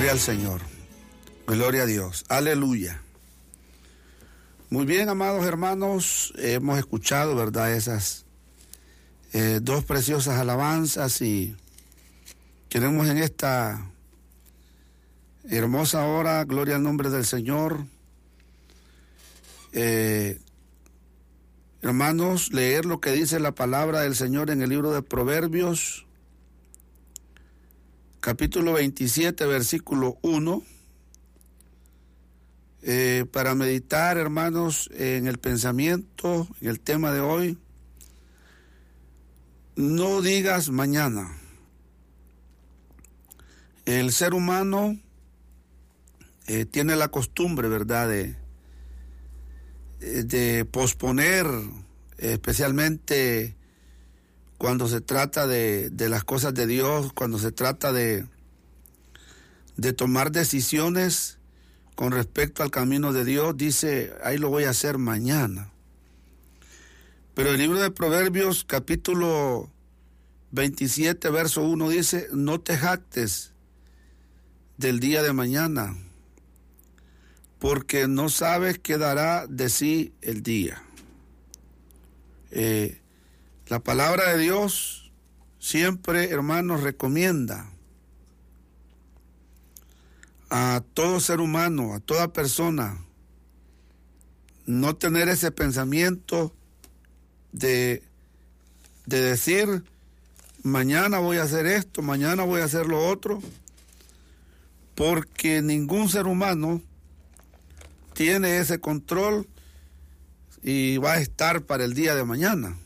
Gloria al Señor. Gloria a Dios. Aleluya. Muy bien, amados hermanos, hemos escuchado, ¿verdad?, esas dos preciosas alabanzas, y queremos en esta hermosa hora, gloria al nombre del Señor, hermanos, leer lo que dice la palabra del Señor en el libro de Proverbios, capítulo 27, versículo 1, para meditar, hermanos, en el pensamiento, en el tema de hoy. No digas mañana. El ser humano tiene la costumbre, ¿verdad?, de posponer, especialmente cuando se trata de las cosas de Dios, cuando se trata de tomar decisiones con respecto al camino de Dios. Dice, ahí lo voy a hacer mañana. Pero el libro de Proverbios, capítulo 27, verso 1, dice, no te jactes del día de mañana, porque no sabes qué dará de sí el día. La palabra de Dios siempre, hermanos, recomienda a todo ser humano, a toda persona, no tener ese pensamiento de decir, mañana voy a hacer esto, mañana voy a hacer lo otro, porque ningún ser humano tiene ese control y va a estar para el día de mañana.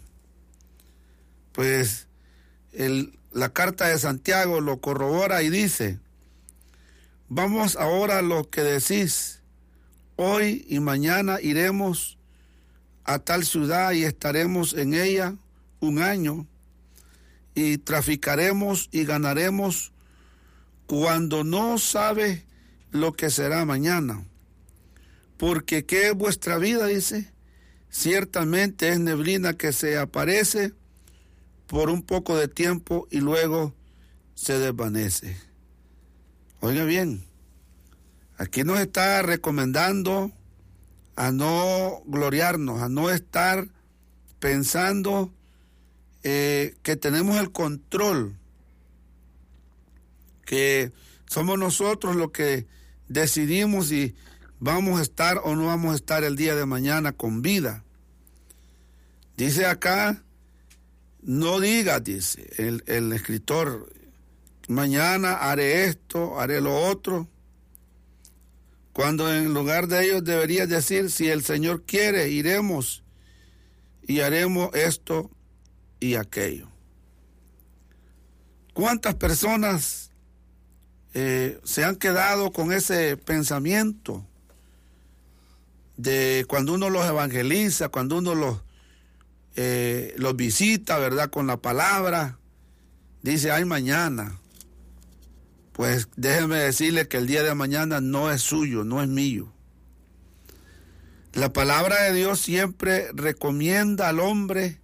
Pues la carta de Santiago lo corrobora y dice, vamos ahora a lo que decís, hoy y mañana iremos a tal ciudad y estaremos en ella un año y traficaremos y ganaremos, cuando no sabes lo que será mañana. Porque ¿qué es vuestra vida?, dice, ciertamente es neblina que se aparece por un poco de tiempo y luego se desvanece. Oiga bien, aquí nos está recomendando a no gloriarnos, a no estar pensando que tenemos el control, que somos nosotros los que decidimos si vamos a estar o no vamos a estar el día de mañana con vida. Dice acá, no digas, dice el escritor, mañana haré esto, haré lo otro, cuando en lugar de ello deberías decir, si el Señor quiere, iremos y haremos esto y aquello. ¿Cuántas personas se han quedado con ese pensamiento de cuando uno los evangeliza, cuando uno los visita, ¿verdad?, con la palabra? Dice, ay, mañana. Pues déjenme decirle que el día de mañana no es suyo, no es mío. La palabra de Dios siempre recomienda al hombre